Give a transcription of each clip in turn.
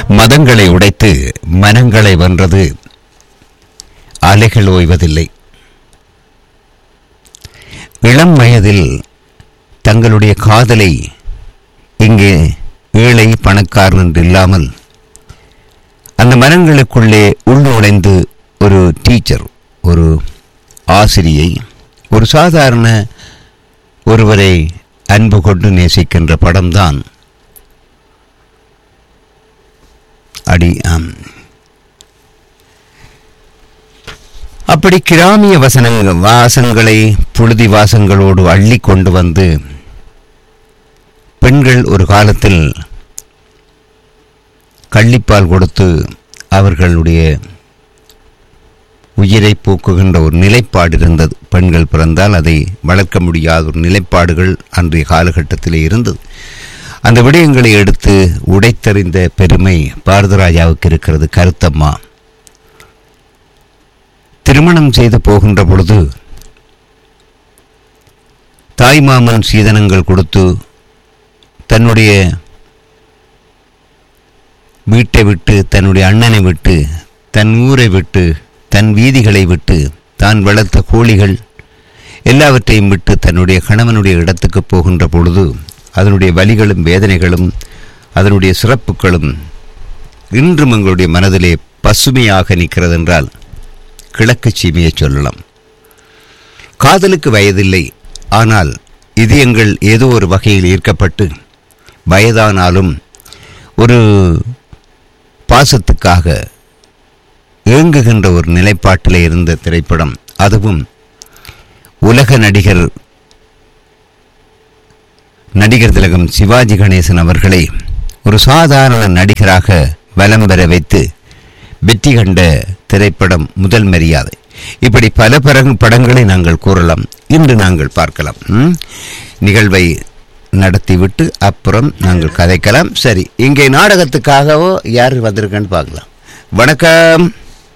மதங்களை உடைத்து மனங்களை வென்றது அலைகள் ஓய்வதில்லை. இளம் வயதில் தங்களுடைய காதலை இங்கே ஏழை பணக்காரன் என்று இல்லாமல் அந்த மனங்களுக்குள்ளே உள்நுழைந்து ஒரு டீச்சர், ஒரு ஆசிரியை, ஒரு சாதாரண ஒருவரை அன்பு கொண்டு நேசிக்கின்ற படம்தான் அடி. அப்படி கிராமிய வாசங்களை புழுதி வாசங்களோடு அள்ளி கொண்டு வந்து பெண்கள் ஒரு காலத்தில் கள்ளிப்பால் கொடுத்து அவர்களுடைய உயிரை போக்குகின்ற ஒரு நிலைப்பாடு இருந்தது. பெண்கள் பிறந்தால் அதை வளர்க்க முடியாத ஒரு நிலைப்பாடுகள் அன்றைய காலகட்டத்திலே இருந்தது. அந்த விடயங்களை எடுத்து உடைத்தறிந்த பெருமை பாரதராஜாவுக்கு இருக்கிறது. கருத்தம்மா திருமணம் செய்து போகின்ற பொழுது தாய்மாமன் சீதனங்கள் கொடுத்து தன்னுடைய வீட்டை விட்டு, தன்னுடைய அண்ணனை விட்டு, தன் ஊரை விட்டு, தன் வீதிகளை விட்டு, தான் வளர்த்த கோழிகள் எல்லாவற்றையும் விட்டு தன்னுடைய கணவனுடைய இடத்துக்கு போகின்ற பொழுது அதனுடைய வலிகளும் வேதனைகளும் அதனுடைய சிறப்புகளும் இன்றும் எங்களுடைய மனதிலே பசுமையாக நிற்கிறது என்றால் கிழக்கு சீமையை சொல்லலாம். காதலுக்கு வயதில்லை, ஆனால் இதயங்கள் ஏதோ ஒரு வகையில் ஈர்க்கப்பட்டு வயதானாலும் ஒரு பாசத்துக்காக ஏங்குகின்ற ஒரு நிலைப்பாட்டில் இருந்த திரைப்படம். அதுவும் உலக நடிகர் திலகம் சிவாஜி கணேசன் அவர்களை ஒரு சாதாரண நடிகராக வலம் பெற வைத்து வெற்றி கண்ட திரைப்படம் முதல் மரியாதை. இப்படி பல படங்களை நாங்கள் கூறலாம். இன்று நாங்கள் பார்க்கலாம். நிகழ்வை நடத்திவிட்டு அப்புறம் நாங்கள் கதைக்கலாம். சரி, இங்கே நாடகத்துக்காகவோ யார் வந்திருக்கேன்னு பார்க்கலாம். வணக்கம்.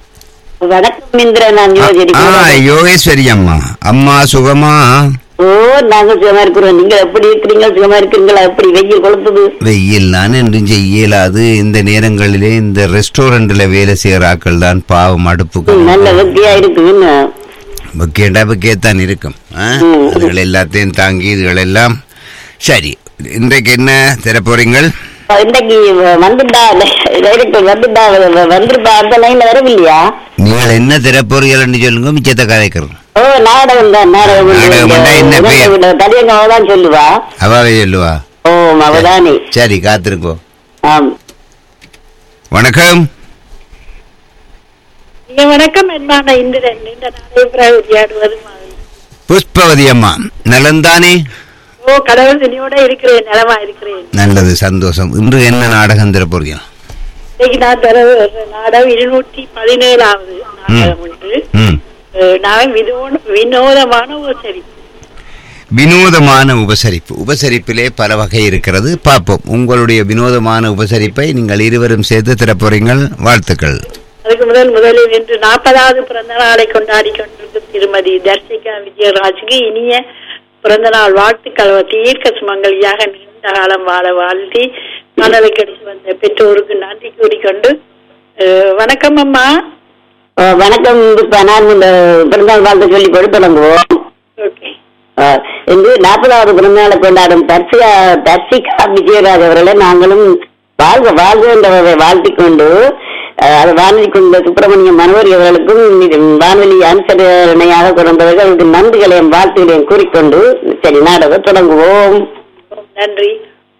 யோகேஸ்வரி அம்மா. அம்மா சுகமா? நாங்க சுகமா இருக்கிறோம். நீங்க எப்படி இருக்கிறீங்க? சுகமா இருக்கிறீங்களா? எப்படி வெயில் கொளுத்துது? வெயில் நான் என்று இயலாது. இந்த நேரங்களிலே இந்த ரெஸ்டாரண்ட்ல வேலை செய்யற ஆக்கள் தான் பாவம். அடுப்புக்கு நல்ல வெக்கையா இருக்குன்னு வெக்கையத்தான் இருக்கும். அதுகள் எல்லாத்தையும் தாங்கி இதுகள் எல்லாம். சரி, இன்றைக்கு என்ன தர போறீங்கள்? இன்றைக்கு வந்துட்டா வந்துருப்பா. அந்த லைன்ல வரவில்லையா? நீங்கள் என்ன தர போறீங்கன்னு சொல்லுங்க, மிச்சத்தை கதைக்கிறோம். நாடகம் தான். நாடகம் சொல்லுவா, அவாவே சொல்லுவா. ஓ அவதானே. சரி, காத்திருக்கோ. வணக்கம். வணக்கம். புஷ்பவதி அம்மா, நலந்தானே? ஓ, கடவுள் துணியோட இருக்கிறேன், நலமா இருக்கிறேன். நல்லது, சந்தோஷம். இன்று என்ன நாடகம் தர போறீங்க? நான் தர நாடகம் 217வது நாடகம் உண்டு. நான் வினோதமான உபசரிப்பு. வினோதமான உபசரிப்பு. உபசரிப்பிலே பல வகை இருக்கிறது. பார்ப்போம். உங்களுடைய வினோதமான உபசரிப்பை நீங்கள் இருவரும் சேர்த்து தர போறீங்கள். வாழ்த்துக்கள். அதுக்கு முதலில் இன்று 40வது பிறந்த நாளை கொண்டாடி கொண்டிருக்கும் திருமதி தர்சிகா விஜயராஜுக்கு இனிய பிறந்த நாள் வாழ்த்துக்கள். தீர்க்க சுமங்கலியாக நீண்ட காலம் வாழ வாழ்த்தி மணலை கடிச்சு வந்த பெற்றோருக்கு நன்றி கூறிக்கொண்டு, வணக்கம் அம்மா. வணக்கம். நான் பிறந்தநாள் வாழ்த்து சொல்லி கொடு தொடங்குவோம். இன்று 40வது பிறந்தநாளை கொண்டாடும் தர்சிகா விஜயராஜ் அவர்களை நாங்களும் வாழ்க வாழ்க என்றவரை வாழ்த்திக் கொண்டு, வானொலி கொண்ட சுப்பிரமணியம் மனோரி அவர்களுக்கும் வானொலி அனுசரணையாக கொண்டவர்கள் அவருக்கு நன்றிகளையும் வாழ்த்துகளையும் கூறிக்கொண்டு சரி நாடகம் தொடங்குவோம். நன்றி.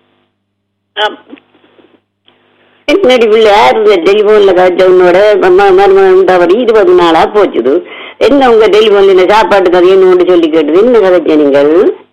நடிப்புல டெலிபோன்ல காய்ச்ச உன்னோட அவர் 20 நாளா போச்சுது. என்ன உங்க டெலிபோன்ல சாப்பாட்டு கதைன்னு சொல்லி கேட்டது என்ன கதைச்ச நீங்கள்?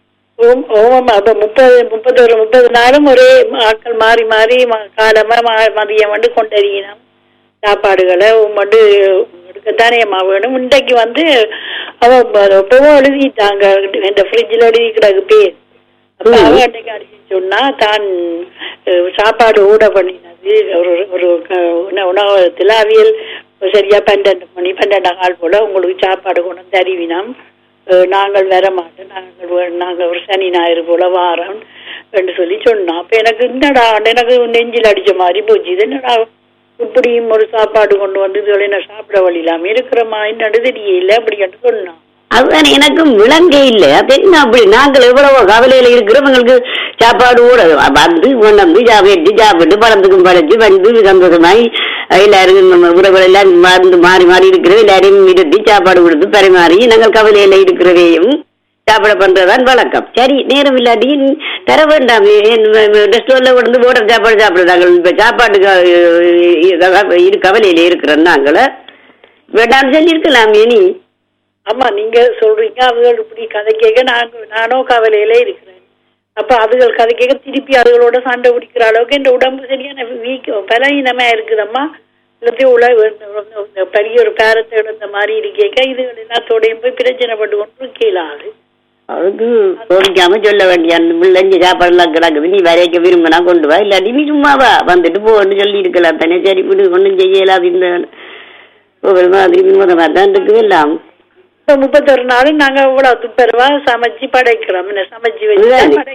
30 நாளும் ஒரே ஆட்கள் மாறி மாறி காலமா மதியம் வந்து கொண்டறியினோம் சாப்பாடுகளை மட்டு எடுக்கத்தானே அம்மா வேணும். இன்றைக்கு வந்து அவ எப்பவும் எழுதிட்டாங்க, இந்த ஃப்ரிட்ஜில் எழுதி கிடக்கு பேர். அப்ப அவ அன்றைக்கு அடிச்சு சொன்னா தான் சாப்பாடு ஊட பண்ணினது ஒரு உணவகத்துல அவியல் சரியா 12 மணி 12 போல உங்களுக்கு சாப்பாடு கொண்டு வந்து அறிவினோம். நாங்கள் வர மாட்டோம், நாங்கள் ஒரு சனி ஞாயிறு போல வாரோம். என்று சொல்லி சொன்னான். அப்ப எனக்கு என்னடா எனக்கு நெஞ்சில் அடிச்ச மாதிரி போச்சு. இது என்னடா இப்படியும் ஒரு சாப்பாடு கொண்டு வந்து இதுகளை என்ன சாப்பிட வழி இல்லாம இருக்கிறமா என்னது தெரியல அப்படின்னு சொன்னான். அதுதான் எனக்கும் விளங்கே இல்லை. அது என்ன அப்படி நாங்கள் எவ்வளவோ கவலையில இருக்கிறவங்களுக்கு சாப்பாடு கூட வந்து கொண்டு வெட்டி சாப்பிட்டு பழத்துக்கும் படைச்சு வந்து சந்தோஷமாய் எல்லாரும் உறவுகள் எல்லாம் மருந்து மாறி மாறி இருக்கிறது எல்லாரையும் நிறுத்தி சாப்பாடு கொடுத்து பரிமாறி நாங்கள் கவலையில இருக்கிறதையும் சாப்பிட பண்றதுதான் வழக்கம். சரி, நேரம் இல்லாட்டி தர வேண்டாம். ரெஸ்டாரண்ட்ல கொண்டு ஓட்டர் சாப்பாடு சாப்பிடுறாங்க. இப்ப சாப்பாட்டுக்கு கவலையில இருக்கிறோம் நாங்கள வேண்டாம்னு சொல்லி இருக்கலாமே. நீ ஆமா, நீங்க சொல்றீங்க அதுகள் இப்படி கதை கேட்க நானோ கவலையில இருக்கிறேன். அப்ப அதுகள் கதை கேட்க திருப்பி அதுகளோட சண்டை பிடிக்கிற அளவுக்கு இந்த உடம்பு சரியான பலவீனமா இருக்குதம்மா. எல்லாத்தையும் பெரிய ஒரு பேரத்தை இந்த மாதிரி இருக்கேக்க இதுகள் எல்லாத்தோடையும் போய் பிரச்சனைப்பட்டு கொண்டு கேளாது. அதுக்கு சோதிக்காம சொல்ல வேண்டிய பிள்ளைங்க சாப்பாடு எல்லாம் கிடக்குது, நீ வரைக்க விரும்பினா கொண்டு வா, இல்லாட்டி நீ சும்மாவா வந்துட்டு போன்னு சொல்லி இருக்கலாம் தானே. சரி விடு, ஒன்றும் செய்யலாம். இந்த ஒவ்வொரு மாதிரி வினோதமா தான் இருக்குது எல்லாம். 31 நாள் நாங்க இவ்வளவு துப்பரவா சமைச்சு படைக்கிறோம். சமைச்சு வச்சு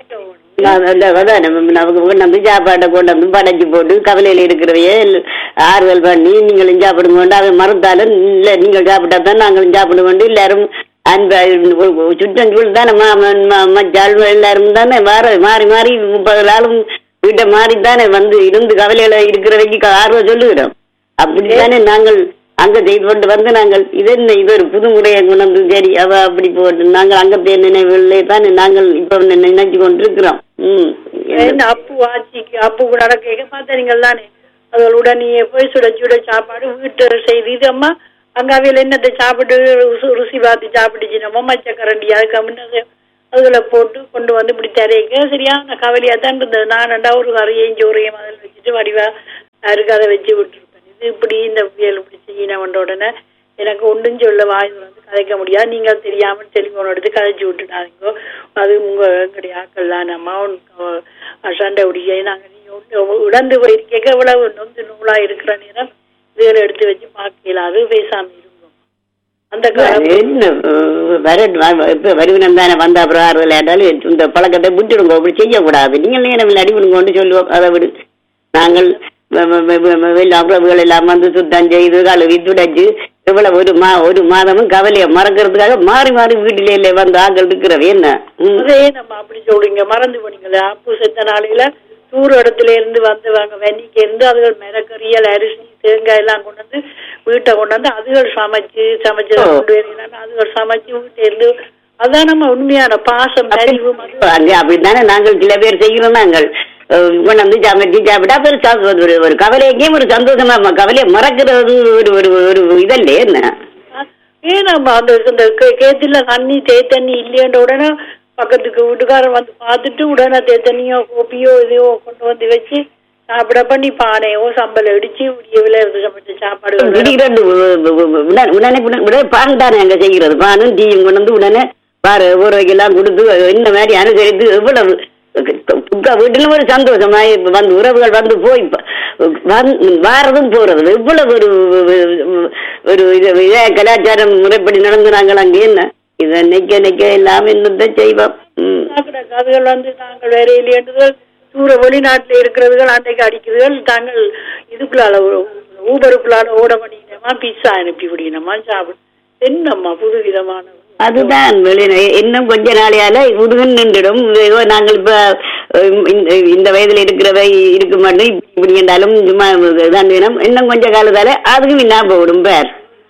கொண்டு சாப்பாட்டை கொண்டு வந்து படைச்சு போட்டு கவலையில இருக்கிறவையே ஆறுதல் பண்ணி நீங்களும் சாப்பிடுங்க கொண்டு அதை மறுத்தாலும் இல்ல நீங்கள் சாப்பிட்டா தான் நாங்களும் சாப்பிட கொண்டு எல்லாரும் அன்ப சுற்றஞ்சூழல் தானே மச்சாள் எல்லாரும் தானே மாறி மாறி 30 நாளும் வீட்டை மாறித்தானே வந்து இருந்து கவலையில இருக்கிறவைக்கு ஆர்வம் சொல்லுகிறோம். அப்படித்தானே நாங்கள் அங்க செய்து கொண்டு வந்து நாங்கள் இது என்ன இது ஒரு புதுமுறையை கொண்டு சரி அவ அப்படி போட்டு நாங்கள் அங்கத்தே நினைவுகளே தானே நாங்கள் இப்ப நினைச்சு கொண்டிருக்கிறோம். அப்பு ஆட்சிக்கு அப்பு நடக்க பார்த்தீங்கள் தானே அவர்களுடன் போய் சுட சுட சாப்பாடு வீட்டு செய்து இது அம்மா அங்க அவையில என்னத்தை சாப்பிட்டு ருசி பார்த்து சாப்பிட்டுச்சு நம்ம மச்சக்கரண்டி அதுக்கு முன்ன அதுல போட்டு கொண்டு வந்து இப்படி தரைக்க சரியான கவலையா தான் இருந்தது. நானண்டா ஒரு கரையையும் சோறையும் அதில் வச்சுட்டு வடிவா யாருக்கு அதை வச்சு விட்டுருப்பேன். இது இப்படி இந்த புயல் இப்படி செய்யினவன்ற உடனே எனக்கு ஒன்றும் சொல்ல வாய் வந்து கதைக்க முடியாது. நீங்க தெரியாமல் டெலிஃபோன் எடுத்து கதைச்சு விட்டுட்டாங்க. அது எங்களுடைய ஆக்கள் தான் அம்மா சண்டை உடைய நாங்க உடந்து போயிருக்க இவ்வளவு நொந்து நூலா இருக்கிற நேரம் இதுகளை எடுத்து வச்சு பார்க்கல. அது பேசாம இருக்கும் அந்த வருவினம் தானே வந்த அப்புறம் ஆறுதல் இந்த பழக்கத்தை விட்டுடுங்க, அப்படி செய்யக்கூடாது. நீங்கள் நேரம் அடிவிடுங்க கொண்டு சொல்லுவோம். அதை விடு நாங்கள் உறவுகள் எல்லாம் வந்து சுத்தம் செய்து கழுவி துடைச்சு இவ்வளவு ஒரு மாதமும் கவலையை மறக்கிறதுக்காக மாறி மாறி வீட்டிலே வந்து ஆக்கள் இருக்கிறது என்ன அதே நம்ம அப்படி சொல்றீங்க. மறந்து போனீங்களா அப்பு செத்த நாளையில தூர் இடத்துல இருந்து வந்தவங்க வெண்ணிக்க இருந்து அதுகள் மிளகறியல் அரிசி தேங்காய் எல்லாம் கொண்டு வந்து வீட்டை கொண்டு வந்து அதுகள் சமைச்சு கொண்டு வரீங்கன்னா அதுகள் சமைச்சு வீட்டை இருந்து அதான் நம்ம உண்மையான பாசம் அறிவு. அப்படித்தானே நாங்கள் சில பேர் செய்கிறோம். நாங்கள் வந்து சமைச்சு சாப்பிட்டா ஒரு கவலைக்கே ஒரு சந்தோஷமா கவலையை மறக்கிறது ஒரு இதல்லே என்ன ஏன்னா அந்த கேத்துல தண்ணி தேத்தண்ணி இல்லையன்ற உடனே பக்கத்துக்கு வீட்டுக்காரன் வந்து பார்த்துட்டு உடனே தேத்தண்ணியோ கோப்பியோ இதையோ கொண்டு வந்து வச்சு சாப்பிட பண்ணி பானையோ சம்பளம் அடிச்சு விடியவில இருந்து சமைச்ச சாப்பாடு உடனே பான் தானே அங்க செய்கிறது. பானும் டீயும் கொண்டு வந்து உடனே பாரு ஊரவைக்கெல்லாம் கொடுத்து இந்த மாதிரி அனுசரித்து எவ்வளவு வீட்டுல ஒரு சந்தோஷமா வந்து உறவுகள் வந்து போய் வாரதும் போறது எவ்வளவு ஒரு கலாச்சாரம் முறைப்படி நடந்துனாங்கள். அங்கே என்ன இதை நிக்க எல்லாம் என்னதான் செய்வோம். அதுகள் வந்து நாங்கள் வேற இல்லையன்றுகள் தூர வெளிநாட்டுல இருக்கிறதுகள் அன்றைக்கு அடிக்குதுகள் தாங்கள் இதுக்குள்ளால ஊபருக்குள்ளால ஓட பண்ணிக்கணுமா பிஸ்ஸா அனுப்பி விடணுமா சாப்பிடு என்னம்மா புது விதமான அதுதான் இன்னும் கொஞ்ச நாளையால உடுகன் நின்றுடும். நாங்கள் இப்ப இந்த வயதுல இருக்கிறவை இருக்க மாட்டோம் இப்படி என்றாலும் சும்மா தான் வேணும். இன்னும் கொஞ்ச காலத்தால அதுக்கும் இல்லாம போடும். பேர்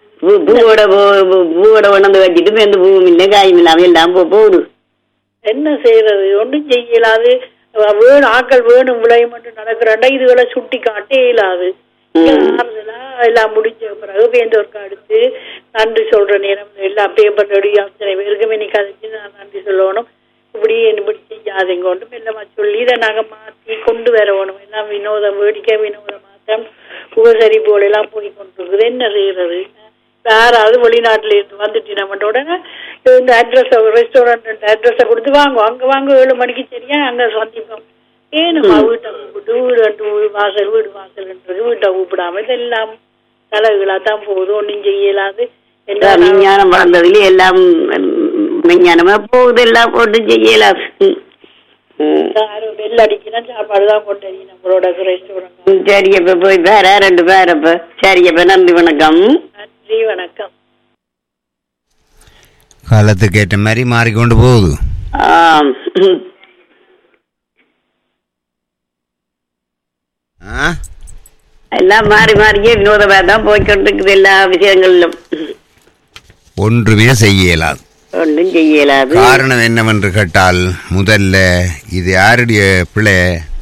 பூவோட உணர்ந்து வச்சுட்டு எந்த பூவும் இல்லை காயும் இல்லாம எல்லாம் போகுது. என்ன செய்யறது ஒன்றும் செய்யலாது. வேணும் ஆக்கள் வேணும் விளையும் மட்டும் நடக்கிறாண்டா இதுகளை சுட்டி காட்டே இயலாது. எல்லாம் முடிஞ்ச பிறகு வேந்தோர்க்கு அடுத்து நன்றி சொல்ற நேரம் எல்லாம் பேப்பர் ரெடி அத்தனை பேருக்குமே நீ கதைச்சு நான் நன்றி சொல்லணும். இப்படி இப்படி செய்யாதீங்க ஒன்றும் எல்லாமா சொல்லி இதை நாங்க மாற்றி கொண்டு வரணும். எல்லாம் வினோதம் வேடிக்கை வினோத மாற்றம் உபசரிப்போல எல்லாம் போய் கொண்டிருக்குது. என்ன செய்யறது? யாராவது வெளிநாட்டுல இருந்து வந்துட்டு நம்ம உடனே இந்த அட்ரஸ் ரெஸ்டாரண்ட் அட்ரஸை கொடுத்து வாங்குவோம். அங்க வாங்க 7 மணிக்கு சரியா அங்க சந்திப்போம். ஏனுமா வீட்டை கூப்பிட்டு வீடு வாசல் வீட்டை கூப்பிடாம இதெல்லாம் தலைகளா தான் போகுது. ஒன்னும் செய்யலாது. விஞ்ஞானம் வளர்ந்ததுல எல்லாம் விஞ்ஞானமா போகுது. எல்லாம் போட்டு செய்யலாது. யாரும் வெள்ள அடிக்கணும் சாப்பாடுதான் கொண்டு நம்மளோட ரெஸ்டாரண்ட். சரி அப்ப போய் வேற 2 பேர் அப்ப. சரி அப்ப நன்றி வணக்கம். நன்றி வணக்கம். காலத்துக்கு ஏற்ற மாதிரி மாறிக்கொண்டு போகுது. எல்லாம் மாறி மாறியே வினோதமா தான் போய்கொண்டிருக்குது எல்லா விஷயங்களிலும். ஒன்றுமே செய்யலாது. ஒன்றும் செய்யலாது. காரணம் என்னவென்று கேட்டால் முதல்ல இது யாருடைய பிள்ளை?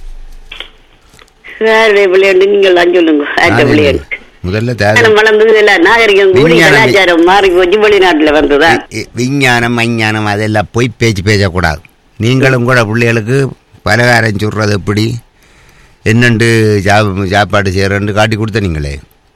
யாருடைய பிள்ளைன்னு நீங்கள் தான் சொல்லுங்க. அந்த பிள்ளைகள் முதல்ல வளர்ந்தது இல்ல, நாகரிகம் கூடி கலாச்சாரம் மாறி போச்சு, வெளிநாட்டுல வந்ததுதான். விஞ்ஞானம் அஞ்ஞானம் அதெல்லாம் போய் பேசக்கூடாது. நீங்களும் கூட பிள்ளைகளுக்கு பலகாரம் சொல்றது எப்படி என்னண்டு சாப்பாடு செய்யறன்னு காட்டி கொடுத்த நீங்களே.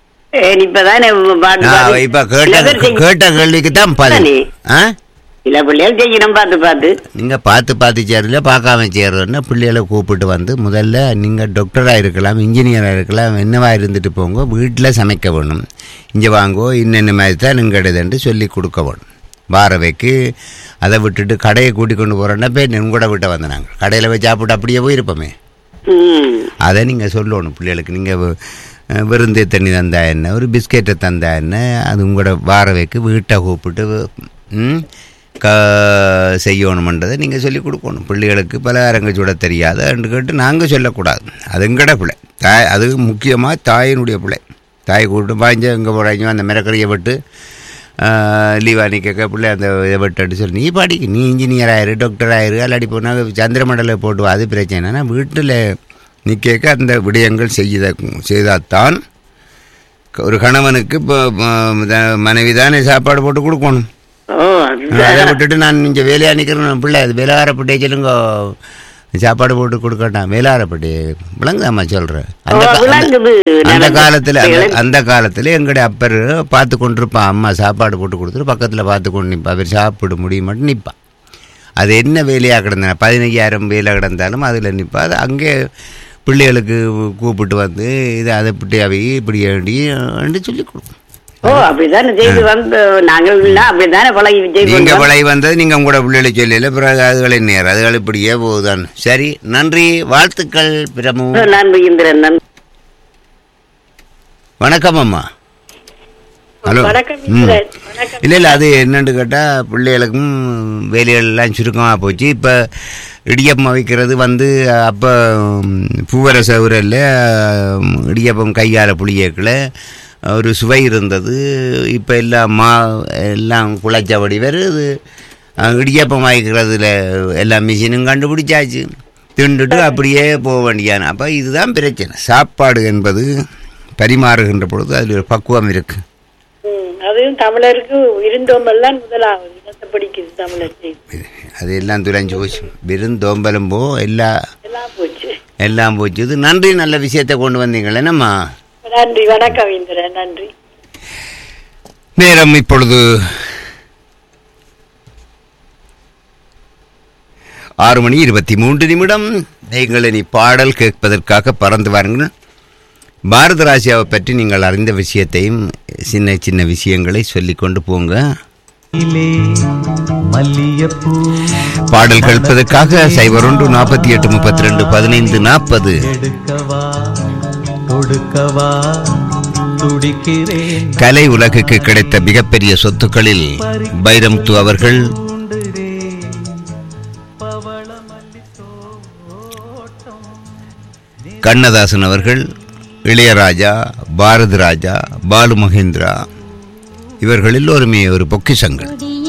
இப்ப கேட்ட கேள்விக்கு தான் பதில். சில பிள்ளைகள் செய்யணும் பார்த்து பார்த்து. நீங்க பார்த்து சேரல, பார்க்காம சேருன்னா பிள்ளைகளை கூப்பிட்டு வந்து முதல்ல நீங்க டாக்டரா இருக்கலாம், இன்ஜினியரா இருக்கலாம், என்னவா இருந்துட்டு போங்க, வீட்டில் சமைக்க வேணும், இங்கே வாங்கோ இன்னென்ன மாதிரி தான் நீங்கடுதுன்ட்டு சொல்லி கொடுக்க வேணும். வாரவைக்கு அதை விட்டுட்டு கடையை கூட்டி கொண்டு போறோன்னா போய் கூட விட்ட வந்தாங்க, கடையில் போய் சாப்பிட்டு அப்படியே போயிருப்போமே. அதை நீங்கள் சொல்லணும் பிள்ளைகளுக்கு. நீங்கள் விருந்தே தண்ணி தந்தா என்ன, ஒரு பிஸ்கெட்டை தந்தா என்ன, அது உங்களோட வாரவைக்கு வீட்டை கூப்பிட்டு செய்யணுமன்றதை நீங்கள் சொல்லிக் கொடுக்கணும். பிள்ளைகளுக்கு பலகாரங்கள் சுட தெரியாதுன்னு கேட்டு நாங்கள் சொல்லக்கூடாது. அது எங்கட பிள்ளை, அது முக்கியமாக தாயினுடைய பிள்ளை. தாய் கூப்பிட்டு பாய்ஞ்ச எங்கே போகிறாங்க அந்த மிரக்கறியை விட்டு லீவானி கேட்க பிள்ளை அந்த இதை விட்டு சொல்லி நீ பாடிக்கு, நீ இன்ஜினியர் ஆயிரு, டாக்டர் ஆயிரு, அல்லாடி போனால் சந்திரமண்டல போட்டு அது பிரச்சனை. என்னன்னா வீட்டில் நீ கேட்க அந்த விடயங்கள் செய்தால்தான் ஒரு கணவனுக்கு இப்போ மனைவி தானே சாப்பாடு போட்டு கொடுக்கணும். அதை விட்டுட்டு நான் இங்கே வேலையாக நிற்கிறேன் பிள்ளை அது வேலையாரப்பட்டே சொல்லுங்க சாப்பாடு போட்டு கொடுக்கட்டான் வேலையாரப்பட்டே விளங்குதாம்மா சொல்கிறேன். அந்த காலத்தில் எங்களுடைய அப்பர் பார்த்து கொண்டிருப்பான், அம்மா சாப்பாடு போட்டு கொடுத்துட்டு பக்கத்தில் பார்த்து கொண்டு நிற்பான், அவர் சாப்பிட முடியும் மட்டும் நிற்பான். அது என்ன வேலையாக கிடந்தா 15,000 வேலை கிடந்தாலும் அதில் நிற்பா. அது அங்கே பிள்ளைகளுக்கு கூப்பிட்டு வந்து இது அதை இப்படி அவை இப்படி வேண்டி சொல்லி கொடுப்போம். நீங்க பழகி வந்தது நீங்க உங்களோட பிள்ளைகளை சொல்லல, பிறகு அதுகளை நேர் அதுகள் இப்படியே போகுதான். சரி, நன்றி, வாழ்த்துக்கள் பிரமு. வணக்கம் அம்மா. ஹலோ. இல்லை அது என்னன்னு கேட்டால் பிள்ளைகளுக்கும் வேலைகள் எல்லாம் சுருக்கமாக போச்சு. இப்போ இடியப்பம் வைக்கிறது வந்து அப்போ பூவரச உரல்ல இடியப்பம் கையால் புளியக்கில் ஒரு சுவை இருந்தது. இப்போ எல்லாம் குழைச்சபடி வருது. இடியப்பம் வாய்க்கிறதுல எல்லா மிஷினும் கண்டுபிடிச்சாச்சு, திண்டுட்டு அப்படியே போக வேண்டியான. அப்போ இதுதான் பிரச்சனை. சாப்பாடு என்பது பரிமாறுகின்ற பொழுது அதில் ஒரு பக்குவம் இருக்கு. அதுவும் தமிழருக்கு விருந்தோம்பல்லாம் முதலாவது இனத்தை பிடிக்குது தமிழருக்கு. அது எல்லாம் துளைஞ்சு போச்சு, விருந்தோம்பலும் எல்லாம் போச்சு. இது நன்றி, நல்ல விஷயத்தை கொண்டு வந்தீங்களே என்னம்மா. நன்றி, வணக்கம் இந்திரன், நன்றி. நேரம் இப்பொழுது 6:23. நீங்கள் இனி பாடல் கேட்பதற்காக பறந்து வாருங்கள். பாரத ராஜாவை பற்றி நீங்கள் அறிந்த விஷயத்தையும் சின்ன சின்ன விஷயங்களை சொல்லிக் கொண்டு போங்க. பாடல் கேட்பதற்காக 01 48 32 15 40. கலை உலகுக்கு கிடைத்த மிகப்பெரிய சொத்துக்களில் பைரமுத்து அவர்கள், கண்ணதாசன் அவர்கள், இளையராஜா, பாரதி ராஜா, பாலு மகேந்திரா இவர்கள் எல்லோருமே ஒரு பொக்கிஷங்கள்.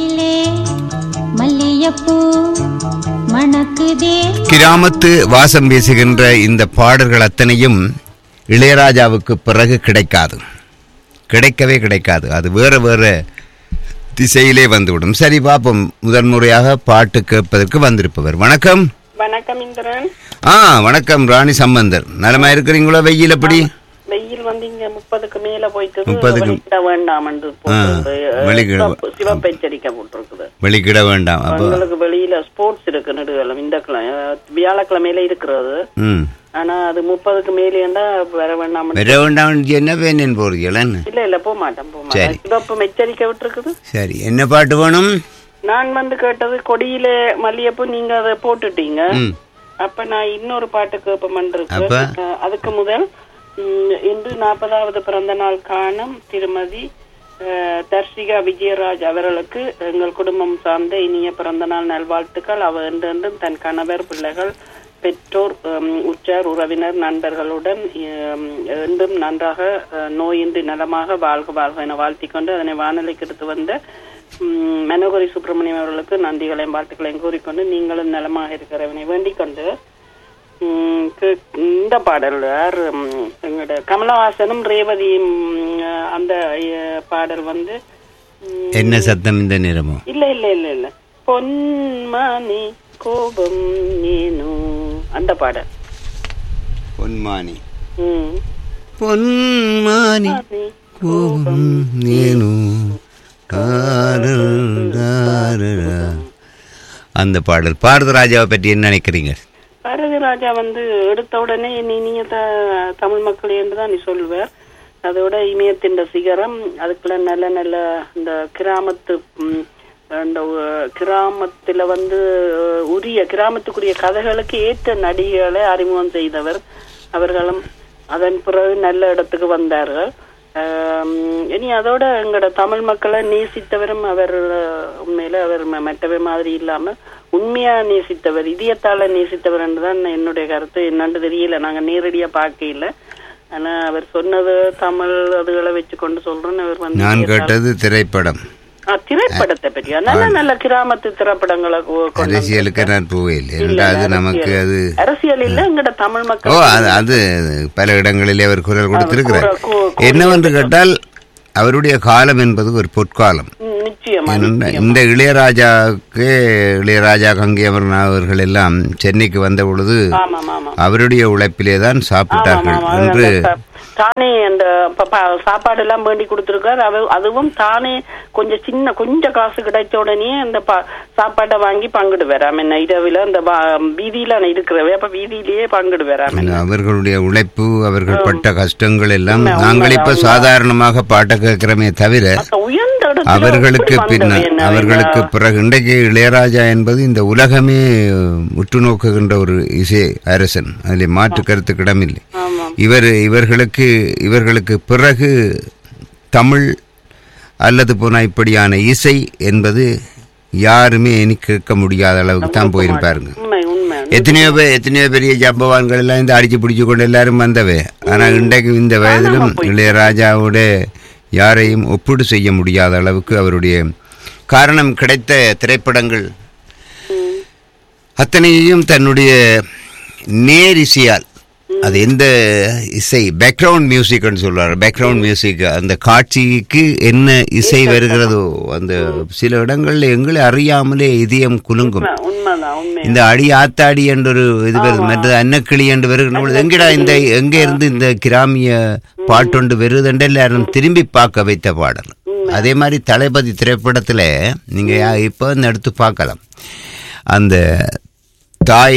கிராமத்து வாசம் வீசுகின்ற இந்த பாடல்கள் அத்தனையும் இளையராஜாவுக்கு பிறகு கிடைக்கவே கிடைக்காது. அது வேற வேற திசையிலே வந்துவிடும். சரி, பார்ப்போம். முதன்முறையாக பாட்டு கேட்பதற்கு வந்திருப்பவர். வணக்கம். வணக்கம் இந்திரன். வணக்கம் ராணி சம்பந்தர். நலமா இருக்கிறீங்களோ? வெயில் எப்படி? வெயில் வந்து இங்க 30க்கு மேல போயிட்டு 30க்கு வேண்டாம் என்று சிவப்பு எச்சரிக்கை போட்டிருக்குது. வெளிக்கிட வேண்டாம். உங்களுக்கு வெளியில ஸ்போர்ட்ஸ் இருக்கு நடுவில் இந்த வியாழக்கிழமையில இருக்கிறது. ஆனா அது 30க்கு மேலேண்டா வர வேண்டாம். என்ன வேணும் போறீங்களா? இல்ல போக மாட்டேன். சிவப்பு எச்சரிக்கை விட்டுருக்குது. சரி, என்ன பாட்டு வேணும்? நான் வந்து கேட்டது கொடியில மல்லிகைப்பூ, நீங்க அதை போட்டுட்டீங்க. அப்ப நான் இன்னொரு பாட்டு கேட்பேன். அதுக்கு முதல் இன்று 40வது பிறந்த நாள் காணும் திருமதி தர்ஷிகா விஜயராஜ் அவர்களுக்கு எங்கள் குடும்பம் சார்ந்த இனிய பிறந்த நாள் நல்வாழ்த்துக்கள். அவர் என்றென்றும் தன் கணவர், பிள்ளைகள், பெற்றோர், உற்றார், உறவினர், நண்பர்களுடன் என்றும் நன்றாக நோயின்றி நலமாக வாழ்க என வாழ்த்திக் கொண்டு அதனை வானொலிக்கு எடுத்து வந்த மனோகரி சுப்பிரமணியம் அவர்களுக்கு நன்றிகளையும் வாழ்த்துக்களையும் கூறிக்கொண்டு நீங்களும் நலமாக இருக்கிறவனை வேண்டிக் கொண்டு இந்த பாடல் எங்களோட கமலஹாசனும் ரேவதியும் அந்த பாடல் வந்து என்ன சத்தம் இந்த நேரமோ இல்ல பொன்மானி கோபம் நீனு அந்த பாடல். பொன்மானி கோபம் நீனு அந்த பாடல். பாரதிராஜாவை பற்றி என்ன நினைக்கிறீங்க? பாரதிராஜா வந்து எடுத்த உடனே இனிய தமிழ் மக்கள் என்றுதான் நீ சொல்லுவார். அதோட இமயத்தின் சிகரம், அதுக்குள்ள நல்ல நல்ல இந்த கிராமத்துல வந்து கிராமத்துக்குரிய கதைகளுக்கு ஏற்ற நடிகளை அறிமுகம் செய்தவர். அவர்களும் அதன் பிறகு நல்ல இடத்துக்கு வந்தார்கள். இனி அதோட எங்களோட தமிழ் மக்களை நேசித்தவரும் அவர். உண்மையில அவர் மற்றவை மாதிரி இல்லாம உண்மையா நேசித்தவர், இதயத்தால நேசித்தவர் என்றுதான் என்னுடைய கருத்து. என்னன்னு தெரியல, நாங்க நேரடியா பார்க்கல. ஆனா அவர் சொன்னது தமிழ் அதுகளை வச்சு கொண்டு சொல்றேன்னு அவர் வந்து. நான் கேட்டது திரைப்படத்தை பற்றி நல்ல நல்ல கிராமத்து திரைப்படங்களை. அரசியலுக்கு நான் போகல, அது நமக்கு அது அரசியல் இல்ல. எங்கட தமிழ் மக்கள் அது பல இடங்களிலே அவர் குரல் கொடுத்திருக்கிறார். என்னவென்று கேட்டால் அவருடைய காலம் என்பது ஒரு பொற்காலம். இந்த இளையராஜா கங்கை அமரன் அவர்கள் எல்லாம் சென்னைக்கு வந்த பொழுது அவருடைய உழைப்பிலேதான் சாப்பிட்டார்கள் என்று தானே அந்த சாப்பாடு எல்லாம் வேண்டி கொடுத்திருக்காரு. அதுவும் தானே கொஞ்சம் காசு கிடைச்ச உடனே அந்த சாப்பாட்டை வாங்கி பங்கிடுவார். இரவுல அந்த வீதியில இருக்கிறவே அப்ப வீதியிலேயே பங்கிடுவார். அவர்களுடைய உழைப்பு, அவர்கள் பட்ட கஷ்டங்கள் எல்லாம் நாங்கள் இப்ப சாதாரணமாக பாட்ட கேட்கிறோமே தவிர அவர்களுக்கு பிறகு இன்றைக்கு இளையராஜா என்பது இந்த உலகமே உற்று நோக்குகின்ற ஒரு இசை அரசன். அதில் மாற்று கருத்துக்கு இடமில்லை. இவர்களுக்கு பிறகு தமிழ் அல்லது போனா இப்படியான இசை என்பது யாருமே இனி கேட்க முடியாத அளவுக்கு தான் போயிருப்பாருங்க. எத்தனையோ பெரிய ஜம்பவான்கள் எல்லாம் இந்த அடிச்சு பிடிச்சு கொண்டு எல்லாரும் வந்தவே. ஆனா இன்றைக்கு இந்த வயதிலும் இளையராஜாவோட யாரையும் ஒப்பீடு செய்ய முடியாத அளவுக்கு அவருடைய காரணம் கிடைத்த திரைப்படங்கள் அத்தனையும் தன்னுடைய நேரிசையால், அது எந்த இசை பேக்ரவுண்ட் மியூசிக்னு சொல்றாரு, பேக்ரவுண்ட் மியூசிக், அந்த காட்சிக்கு என்ன இசை வருகிறதோ அந்த சில இடங்கள்ல எங்களை அறியாமலே இதயம் குலுங்கும். இந்த அடி ஆத்தாடி என்ற ஒரு இது வருது, மற்றது அன்னக்கிளி என்று வருகின்ற பொழுது எங்கடா எங்க இருந்து இந்த கிராமிய பாட்டொண்டு வருதுன்ற எல்லாரும் திரும்பி பார்க்க வைத்த பாடல். அதே மாதிரி தளபதி திரைப்படத்துல நீங்க இப்போ எடுத்து பார்க்கலாம். அந்த தாய்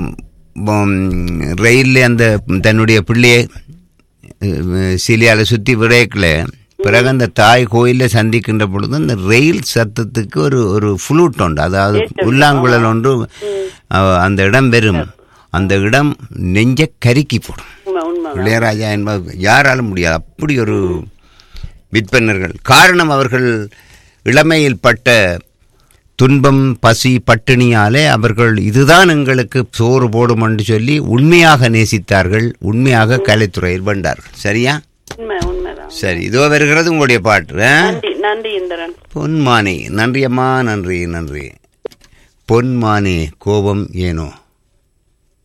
ரயிலில் அந்த தன்னுடைய பிள்ளையை சிலியால சுற்றி விடைக்கல பிறகு அந்த தாய் கோயிலில் சந்திக்கின்ற பொழுது அந்த ரயில் சத்தத்துக்கு ஒரு ஃப்ளூட் உண்டு, அதாவது புல்லாங்குழல் ஒன்று அந்த இடம் வெறும் அந்த இடம் நெஞ்ச கருக்கி போடும். இளையராஜா என்பது யாராலும் முடியாது, அப்படி ஒரு விற்பனர்கள். காரணம் அவர்கள் இளமையில் பட்ட துன்பம், பசி, பட்டினியாலே அவர்கள் இதுதான் எங்களுக்கு சோறு போடும் என்று சொல்லி உண்மையாக நேசித்தார்கள், உண்மையாக கலைத்துறையில் வந்தார்கள். சரியா? சரி, இதோ வருகிறது உங்களுடைய பாட்டு. நன்றி இந்திரன். பொன்மானே. நன்றி அம்மா, நன்றி. பொன்மானே கோபம் ஏனோ.